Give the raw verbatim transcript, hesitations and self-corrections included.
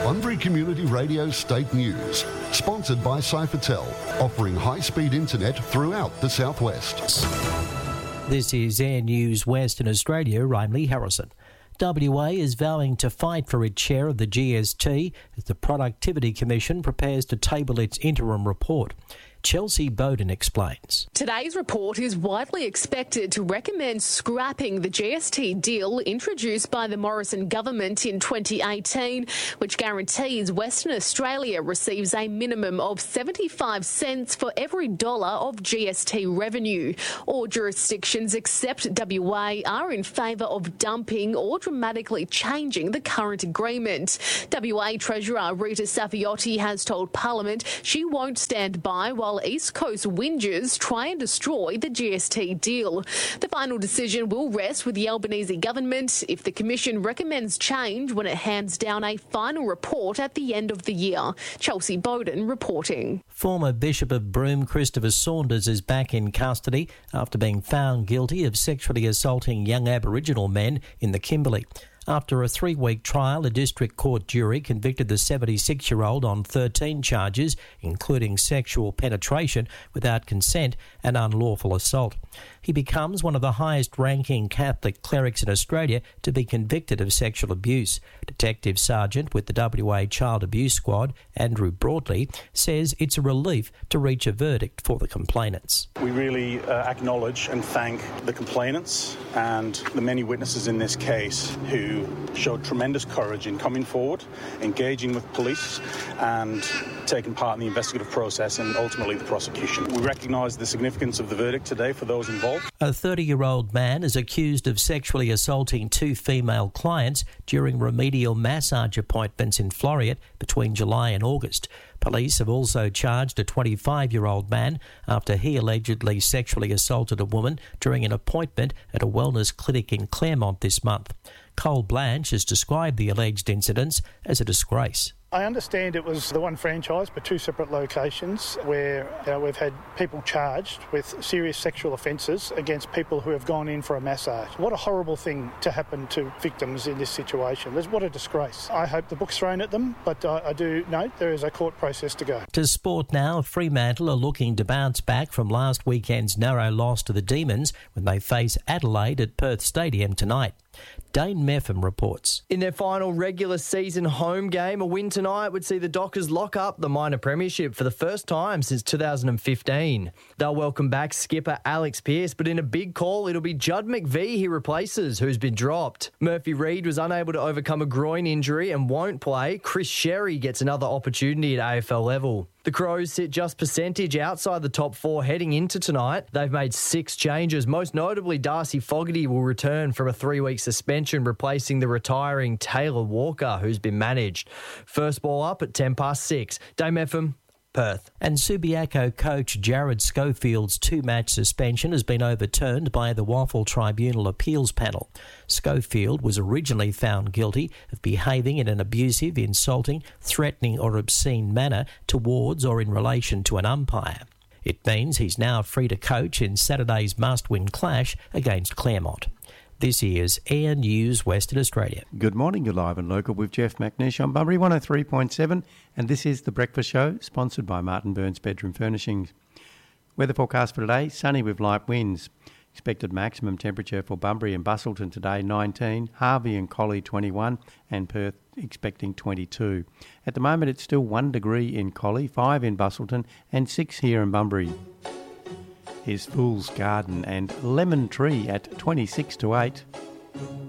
Bunbury Community Radio State News, sponsored by Cyphertel, offering high-speed internet throughout the southwest. This is Air News Western Australia. I'm Lee Harrison. W A is vowing to fight for its share of the G S T as the Productivity Commission prepares to table its interim report. Chelsea Bowden explains. Today's report is widely expected to recommend scrapping the G S T deal introduced by the Morrison government in twenty eighteen, which guarantees Western Australia receives a minimum of seventy-five cents for every dollar of G S T revenue. All jurisdictions except W A are in favour of dumping or dramatically changing the current agreement. W A Treasurer Rita Safiotti has told Parliament she won't stand by while East Coast whingers try and destroy the G S T deal. The final decision will rest with the Albanese government if the Commission recommends change when it hands down a final report at the end of the year. Chelsea Bowden reporting. Former Bishop of Broome Christopher Saunders is back in custody after being found guilty of sexually assaulting young Aboriginal men in the Kimberley. After a three-week trial, a district court jury convicted the seventy-six-year-old on thirteen charges, including sexual penetration without consent and unlawful assault. He becomes one of the highest-ranking Catholic clerics in Australia to be convicted of sexual abuse. Detective Sergeant with the W A Child Abuse Squad, Andrew Broadley, says it's a relief to reach a verdict for the complainants. We really uh, acknowledge and thank the complainants and the many witnesses in this case who showed tremendous courage in coming forward, engaging with police and taking part in the investigative process and ultimately the prosecution. We recognise the significance of the verdict today for those involved. A thirty-year-old man is accused of sexually assaulting two female clients during remedial massage appointments in Floreat between July and August. Police have also charged a twenty-five-year-old man after he allegedly sexually assaulted a woman during an appointment at a wellness clinic in Claremont this month. Cole Blanche has described the alleged incidents as a disgrace. I understand it was the one franchise but two separate locations where uh, we've had people charged with serious sexual offences against people who have gone in for a massage. What a horrible thing to happen to victims in this situation. What a disgrace. I hope the book's thrown at them, but I, I do note there is a court process to go. To sport now, Fremantle are looking to bounce back from last weekend's narrow loss to the Demons when they face Adelaide at Perth Stadium tonight. Dane Meffam reports. In their final regular season home game, a win tonight would see the Dockers lock up the minor premiership for the first time since two thousand fifteen. They'll welcome back skipper Alex Pearce, but in a big call, it'll be Judd McVie he replaces, who's been dropped. Murphy Reid was unable to overcome a groin injury and won't play. Chris Sherry gets another opportunity at A F L level. The Crows sit just percentage outside the top four heading into tonight. They've made six changes. Most notably, Darcy Fogarty will return from a three-week suspension, replacing the retiring Taylor Walker, who's been managed. First ball up at ten past six. Dame F M, Perth. And Subiaco coach Jared Schofield's two-match suspension has been overturned by the Waffle Tribunal Appeals Panel. Schofield was originally found guilty of behaving in an abusive, insulting, threatening or obscene manner towards or in relation to an umpire. It means he's now free to coach in Saturday's must-win clash against Claremont. This is Air News Western Australia. Good morning, you're live and local with Jeff McNish on Bunbury one oh three point seven, and this is The Breakfast Show, sponsored by Martin Burns Bedroom Furnishings. Weather forecast for today, sunny with light winds. Expected maximum temperature for Bunbury and Busselton today, nineteen, Harvey and Collie, twenty-one, and Perth expecting twenty-two. At the moment, it's still one degree in Collie, five in Busselton, and six here in Bunbury. Here's Fool's Garden and Lemon Tree at twenty-six to eight.